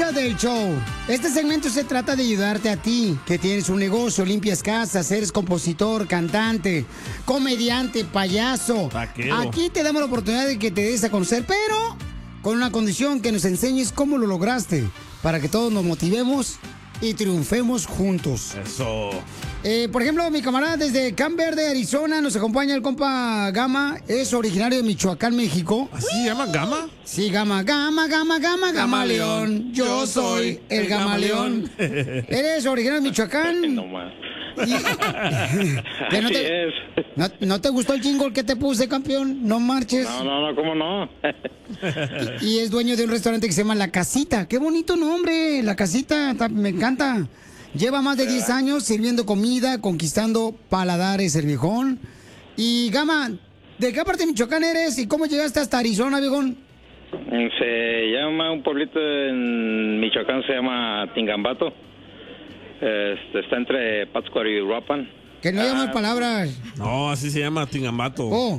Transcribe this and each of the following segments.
escuchas del show, este segmento se trata de ayudarte a ti, que tienes un negocio, limpias casas, eres compositor, cantante, comediante, payaso. Taquero. Aquí te damos la oportunidad de que te des a conocer, pero con una condición, que nos enseñes cómo lo lograste, para que todos nos motivemos y triunfemos juntos. Eso. Por ejemplo, mi camarada desde Camp Verde, Arizona, nos acompaña el compa Gama. Es originario de Michoacán, México. ¿Así se llama Gama? Sí, Gama, Gamaleón. Yo soy el Gamaleón. ¿Eres originario de Michoacán? No más. ¿Que no, Así te, es. no te gustó el jingle que te puse, campeón? No marches. No, ¿cómo no? Y es dueño de un restaurante que se llama La Casita. Qué bonito nombre, La Casita, me encanta. Lleva más de 10 años sirviendo comida, conquistando paladares el viejón. Y Gama, ¿de qué parte de Michoacán eres y cómo llegaste hasta Arizona, viejón? Se llama un pueblito en Michoacán, se llama Tingambato. Está entre Pátzcuaro y Uruapan. Que no llamas palabras. No, así se llama Tingambato. Oh.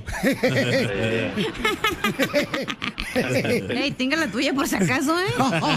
Ey, tenga la tuya por si acaso, ¿eh?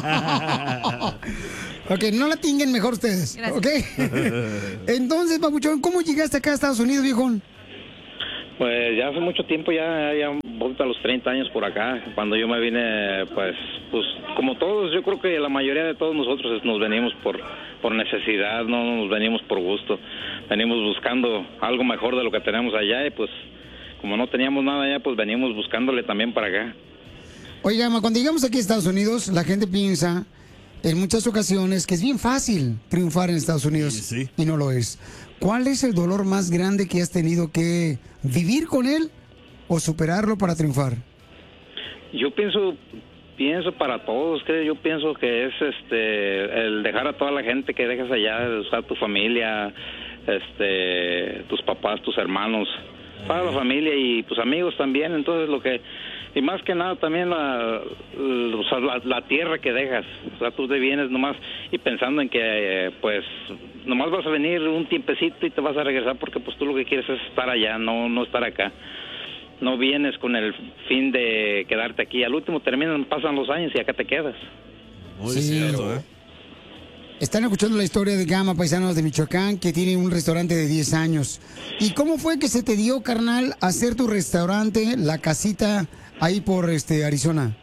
Ok, no la tinguen mejor ustedes. Gracias. Ok. Entonces, papuchón, ¿cómo llegaste acá a Estados Unidos, viejón? Pues ya hace mucho tiempo, ya voy a los 30 años por acá. Cuando yo me vine, pues como todos, yo creo que la mayoría de todos nosotros nos venimos por necesidad, no nos venimos por gusto. Venimos buscando algo mejor de lo que tenemos allá y pues como no teníamos nada allá, pues venimos buscándole también para acá. Oiga, cuando llegamos aquí a Estados Unidos, la gente piensa en muchas ocasiones que es bien fácil triunfar en Estados Unidos. Sí. Y no lo es. ¿Cuál es el dolor más grande que has tenido que vivir con él o superarlo para triunfar? Yo pienso para todos, que yo pienso que es el dejar a toda la gente que dejas allá, o sea, tu familia, tus papás, tus hermanos, toda la familia y tus amigos también. Entonces y más que nada también la tierra que dejas. O sea, tú te vienes nomás y pensando en que pues nomás vas a venir un tiempecito y te vas a regresar porque pues tú lo que quieres es estar allá, no estar acá. No vienes con el fin de quedarte aquí. Al último pasan los años y acá te quedas. Muy Sí. cierto, ¿eh? Están escuchando la historia de Gama, paisanos de Michoacán, que tiene un restaurante de 10 años. ¿Y cómo fue que se te dio, carnal, hacer tu restaurante, La Casita, ahí por Arizona?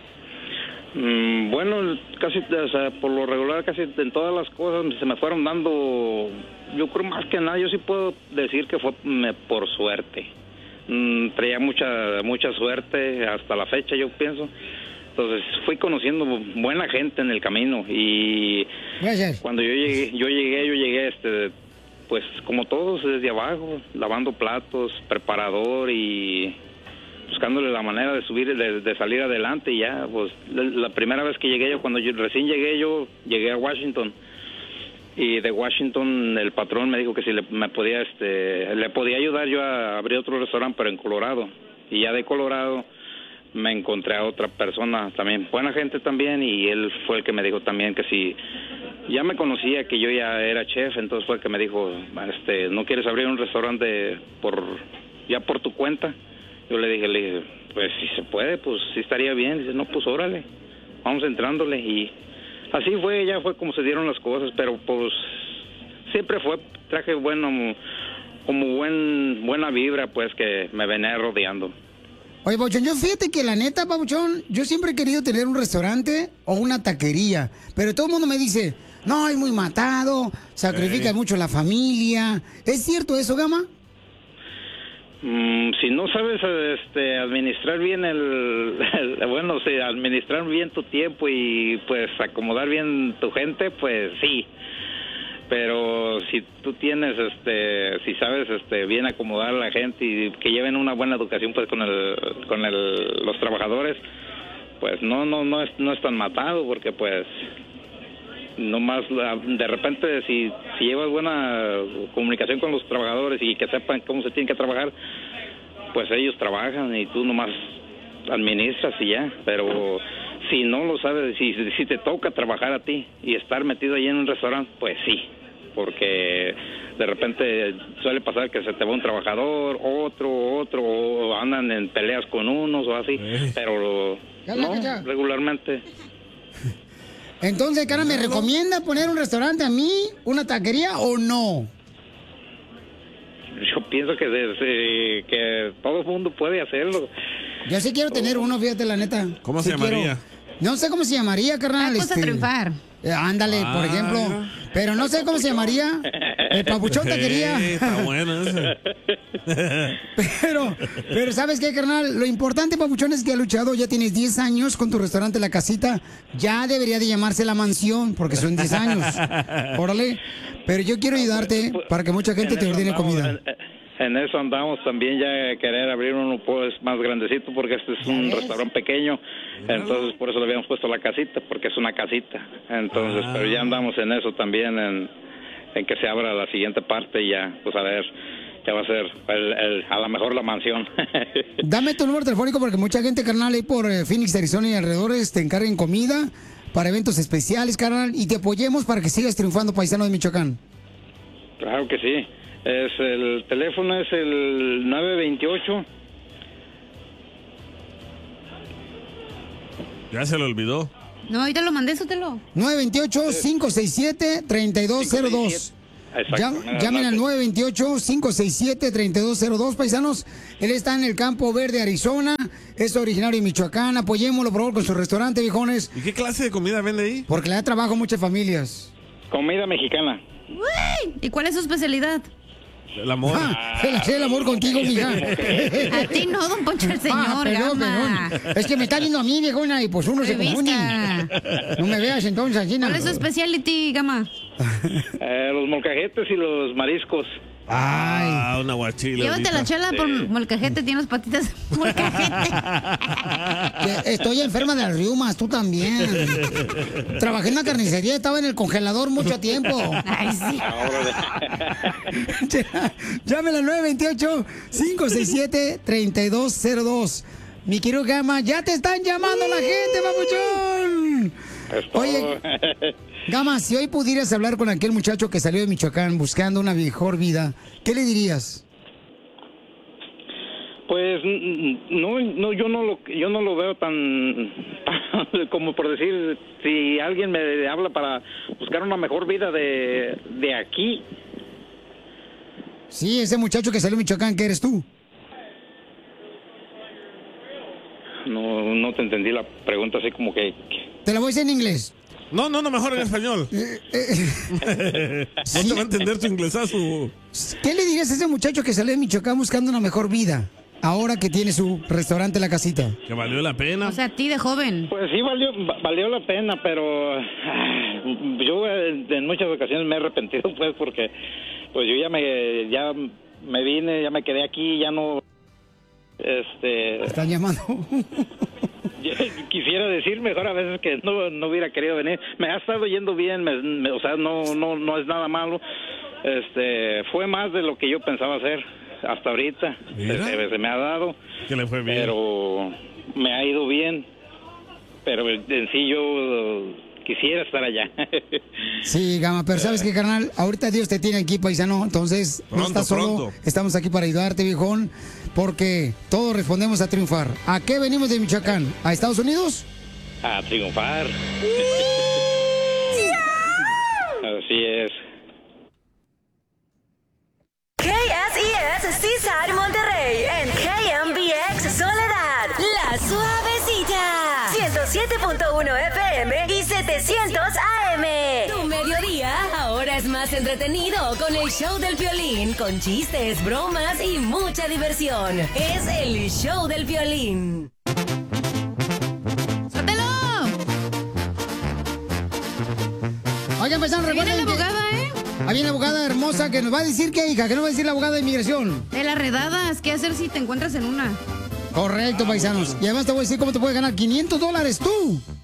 Bueno, casi, o sea, por lo regular, casi en todas las cosas se me fueron dando. Yo creo más que nada, yo sí puedo decir que fue por suerte. Traía mucha suerte hasta la fecha, yo pienso. Entonces fui conociendo buena gente en el camino y Gracias. cuando yo llegué pues como todos desde abajo, lavando platos, preparador y buscándole la manera de subir, de salir adelante. Y ya, pues la primera vez que llegué cuando recién llegué a Washington. Y de Washington el patrón me dijo que si le podía ayudar yo a abrir otro restaurante, pero en Colorado. Y ya de Colorado me encontré a otra persona también, buena gente también, y él fue el que me dijo también que si ya me conocía que yo ya era chef, entonces fue el que me dijo, ¿no quieres abrir un restaurante por tu cuenta? Yo le dije, pues si se puede, pues sí estaría bien. Dice, no, pues órale, vamos entrándole. Y así ya fue como se dieron las cosas, pero pues siempre traje como buena vibra, pues, que me venía rodeando. Oye, Pabuchón, yo fíjate que la neta, Pabuchón, yo siempre he querido tener un restaurante o una taquería, pero todo el mundo me dice, no, es muy matado, sacrifica mucho la familia. ¿Es cierto eso, Gama? Si no sabes administrar bien administrar bien tu tiempo y pues acomodar bien tu gente, pues sí. Pero si tú tienes, si sabes bien acomodar a la gente y que lleven una buena educación pues con los trabajadores, pues no es tan matado, porque pues nomás de repente si llevas buena comunicación con los trabajadores y que sepan cómo se tiene que trabajar, pues ellos trabajan y tú nomás administras y ya. Pero si no lo sabes, si te toca trabajar a ti y estar metido ahí en un restaurante, pues sí, porque de repente suele pasar que se te va un trabajador, otro, o andan en peleas con unos o así, pero no, regularmente. Entonces, carnal, ¿me recomienda poner un restaurante a mí, una taquería o no? Yo pienso que todo el mundo puede hacerlo. Yo sí quiero tener uno, fíjate, la neta. ¿Cómo Sí se llamaría? No sé cómo se llamaría, carnal. Tacos a triunfar. Ándale, por ejemplo. Pero no sé cómo se llamaría. El Papuchón Taquería. Está bueno ese. Pero ¿sabes qué, carnal? Lo importante, Papuchón, es que ha luchado. Ya tienes 10 años con tu restaurante La Casita. Ya debería de llamarse La Mansión, porque son 10 años. Órale. Pero yo quiero ayudarte para que mucha gente te ordene comida. En eso andamos también ya querer abrir uno pues más grandecito porque este es un restaurante pequeño, entonces por eso le habíamos puesto La Casita porque es una casita, entonces pero ya andamos en eso también en que se abra la siguiente parte y ya pues a ver, ya va a ser a lo mejor La Mansión. Dame tu número telefónico porque mucha gente, carnal, ahí por Phoenix, Arizona y alrededores te encarguen comida para eventos especiales, carnal, y te apoyemos para que sigas triunfando, paisano de Michoacán. Claro que sí. El teléfono es el 928. Ya se lo olvidó. No, ahorita lo mandé, Sotelo. 928-567-3202. Llamen al 928-567-3202, paisanos. Él está en el Campo Verde, Arizona. Es originario de Michoacán. Apoyémoslo, por favor, con su restaurante, viejones. ¿Y qué clase de comida vende ahí? Porque le da trabajo a muchas familias. Comida mexicana. Uy, ¿y cuál es su especialidad? El amor. El amor contigo, mija. A ti no, don Poncho, el señor, Gama. Es que me está viendo a mí, viejona, y pues uno se confunde. No me veas entonces así. ¿Cuál es su specialty, Gama? Los molcajetes y los mariscos. Ay, una guachila. Llévate ahorita. la chela por molcajete, tienes patitas de molcajete. Estoy enferma de las riumas, tú también. Trabajé en la carnicería, estaba en el congelador mucho tiempo. Ay, sí. Llámela al 928-567-3202. Mi querido Gama, ya te están llamando la gente, papuchón. Oye, Gama, si hoy pudieras hablar con aquel muchacho que salió de Michoacán buscando una mejor vida, ¿qué le dirías? Pues no, yo no lo veo tan como por decir, si alguien me habla para buscar una mejor vida de aquí. Sí, ese muchacho que salió de Michoacán, ¿qué eres tú? No te entendí la pregunta así como que... Te la voy a decir en inglés. No, mejor en español. No te va a entender tu inglesazo. ¿Qué le dirías a ese muchacho que salió de Michoacán buscando una mejor vida? Ahora que tiene su restaurante La Casita. Que valió la pena. O sea, a ti de joven. Pues sí, valió la pena, pero yo en muchas ocasiones me he arrepentido, pues, porque pues yo ya me vine, ya me quedé aquí, ya no... ¿Te están llamando? Quisiera decir mejor a veces que no hubiera querido venir. Me ha estado yendo bien, o sea, no es nada malo. Fue más de lo que yo pensaba hacer hasta ahorita. Se me ha dado. Que le fue bien. Pero me ha ido bien. Pero en sí yo quisiera estar allá. Sí, Gama, pero ¿sabes qué, carnal? Ahorita Dios te tiene aquí, paisano. Entonces, no estás solo. Estamos aquí para ayudarte, viejón. Porque todos respondemos a triunfar. ¿A qué venimos de Michoacán? ¿A Estados Unidos? A triunfar. Así es. KSES Seaside Monterrey en KMBX Soledad, La Suavecita, 107.1 FM y 700 AM. Tu mediodía ahora es más entretenido con el show del Piolín, con chistes, bromas y mucha diversión. Es el show del Piolín. ¡Sótelo! Oigan, paisano, recuerden Viene la abogada, Ahí viene la abogada hermosa que nos va a decir qué, hija, que nos va a decir la abogada de inmigración. De las redadas, ¿qué hacer si te encuentras en una? Correcto, paisanos. Y además te voy a decir cómo te puedes ganar $500 tú.